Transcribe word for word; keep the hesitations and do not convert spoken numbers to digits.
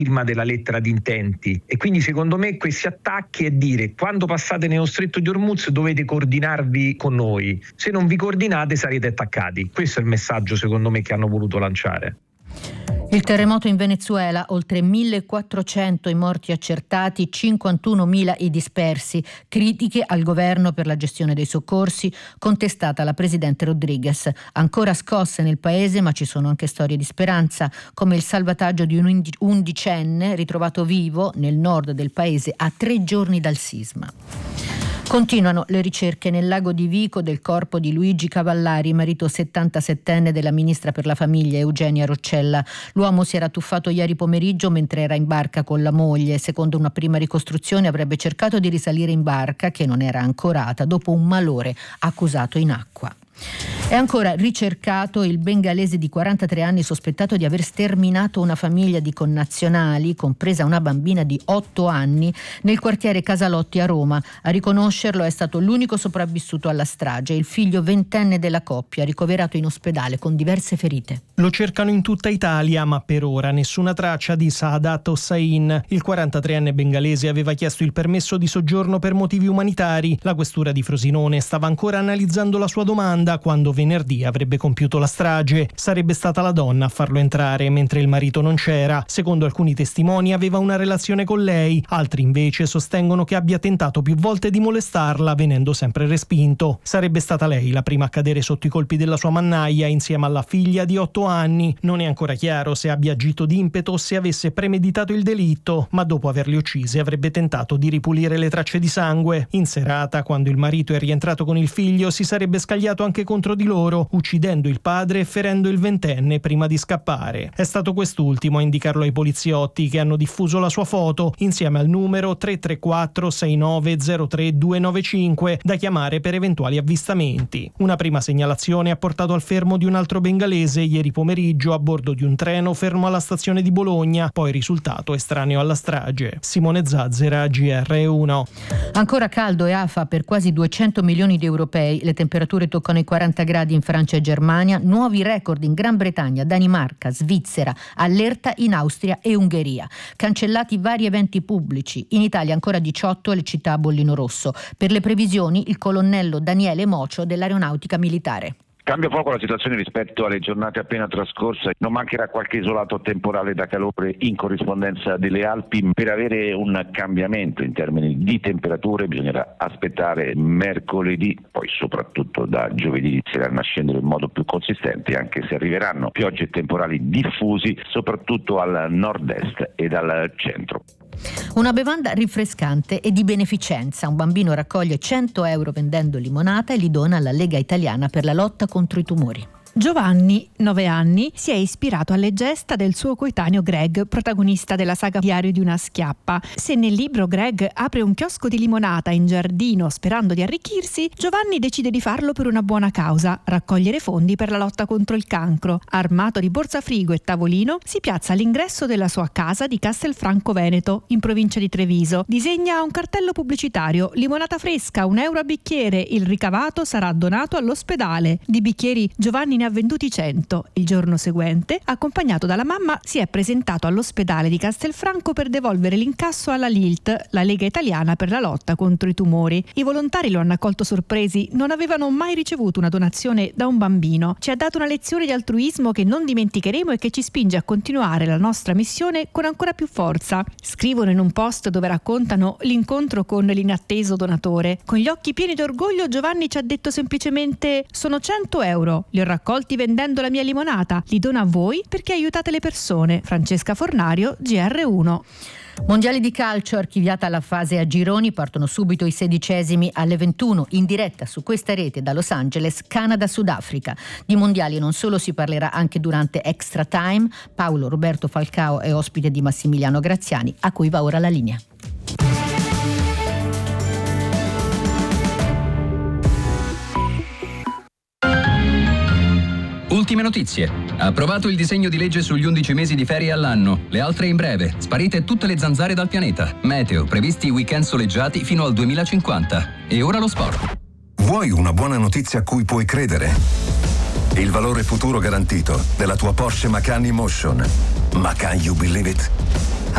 firma della lettera di intenti. E quindi secondo me questi attacchi è dire: quando passate nello stretto di Hormuz dovete coordinarvi con noi, se non vi coordinate sarete attaccati. Questo è il messaggio secondo me che hanno voluto lanciare. Il terremoto in Venezuela, oltre millequattrocento i morti accertati, cinquantunomila i dispersi, critiche al governo per la gestione dei soccorsi, contestata la presidente Rodriguez. Ancora scosse nel paese, ma ci sono anche storie di speranza, come il salvataggio di un undicenne ritrovato vivo nel nord del paese a tre giorni dal sisma. Continuano le ricerche nel lago di Vico del corpo di Luigi Cavallari, marito settantasettenne della ministra per la famiglia Eugenia Roccella. L'uomo si era tuffato ieri pomeriggio mentre era in barca con la moglie. Secondo una prima ricostruzione avrebbe cercato di risalire in barca, che non era ancorata, dopo un malore accusato in acqua. È ancora ricercato il bengalese di quarantatré anni sospettato di aver sterminato una famiglia di connazionali, compresa una bambina di otto anni, nel quartiere Casalotti a Roma. A riconoscerlo è stato l'unico sopravvissuto alla strage, il figlio ventenne della coppia, ricoverato in ospedale con diverse ferite. Lo cercano in tutta Italia, ma per ora nessuna traccia di Saadat Hossain. Il quarantatreenne bengalese aveva chiesto il permesso di soggiorno per motivi umanitari. La questura di Frosinone stava ancora analizzando la sua domanda quando venerdì avrebbe compiuto la strage. Sarebbe stata la donna a farlo entrare, mentre il marito non c'era. Secondo alcuni testimoni aveva una relazione con lei, altri invece sostengono che abbia tentato più volte di molestarla, venendo sempre respinto. Sarebbe stata lei la prima a cadere sotto i colpi della sua mannaia, insieme alla figlia di otto anni. Non è ancora chiaro se abbia agito d'impeto o se avesse premeditato il delitto, ma dopo averli uccisi avrebbe tentato di ripulire le tracce di sangue. In serata, quando il marito è rientrato con il figlio, si sarebbe scagliato anche contro di loro, uccidendo il padre e ferendo il ventenne prima di scappare. È stato quest'ultimo a indicarlo ai poliziotti, che hanno diffuso la sua foto insieme al numero tre tre quattro sei nove zero tre due nove cinque da chiamare per eventuali avvistamenti. Una prima segnalazione ha portato al fermo di un altro bengalese ieri pomeriggio a bordo di un treno fermo alla stazione di Bologna, poi risultato estraneo alla strage. Simone Zazzera, G R uno. Ancora caldo e afa per quasi duecento milioni di europei. Le temperature toccano i quaranta gradi in Francia e Germania, nuovi record in Gran Bretagna, Danimarca, Svizzera, allerta in Austria e Ungheria. Cancellati vari eventi pubblici. In Italia ancora diciotto le città a bollino rosso. Per le previsioni il colonnello Daniele Mocio dell'Aeronautica Militare. Cambia poco la situazione rispetto alle giornate appena trascorse, non mancherà qualche isolato temporale da calore in corrispondenza delle Alpi. Per avere un cambiamento in termini di temperature bisognerà aspettare mercoledì, poi soprattutto da giovedì inizieranno a scendere in modo più consistente, anche se arriveranno piogge e temporali diffusi soprattutto al nord-est e al centro. Una bevanda rinfrescante e di beneficenza. Un bambino raccoglie cento euro vendendo limonata e li dona alla Lega Italiana per la lotta contro i tumori. Giovanni, nove anni, si è ispirato alle gesta del suo coetaneo Greg, protagonista della saga Diario di una schiappa. Se nel libro Greg apre un chiosco di limonata in giardino sperando di arricchirsi, Giovanni decide di farlo per una buona causa, raccogliere fondi per la lotta contro il cancro. Armato di borsafrigo e tavolino, si piazza all'ingresso della sua casa di Castelfranco Veneto, in provincia di Treviso. Disegna un cartello pubblicitario: limonata fresca, un euro a bicchiere, il ricavato sarà donato all'ospedale. Di bicchieri Giovanni ne ha venduti cento. Il giorno seguente, accompagnato dalla mamma, si è presentato all'ospedale di Castelfranco per devolvere l'incasso alla L I L T, la Lega Italiana per la lotta contro i tumori. I volontari lo hanno accolto sorpresi, non avevano mai ricevuto una donazione da un bambino. Ci ha dato una lezione di altruismo che non dimenticheremo e che ci spinge a continuare la nostra missione con ancora più forza. Scrivono in un post dove raccontano l'incontro con l'inatteso donatore. Con gli occhi pieni d'orgoglio, Giovanni ci ha detto semplicemente: sono cento euro, li ho raccolti vendendo la mia limonata, li dono a voi perché aiutate le persone. Francesca Fornario, G R uno. Mondiali di calcio, archiviata la fase a gironi, partono subito i sedicesimi alle ventuno in diretta su questa rete da Los Angeles, Canada-Sudafrica. Di mondiali non solo si parlerà anche durante Extra Time. Paolo Roberto Falcao è ospite di Massimiliano Graziani, a cui va ora la linea. Ultime notizie. Approvato il disegno di legge sugli undici mesi di ferie all'anno. Le altre in breve. Sparite tutte le zanzare dal pianeta. Meteo. Previsti weekend soleggiati fino al duemilacinquanta. E ora lo sport. Vuoi una buona notizia a cui puoi credere? Il valore futuro garantito della tua Porsche Macan in Motion. Macan, you believe it?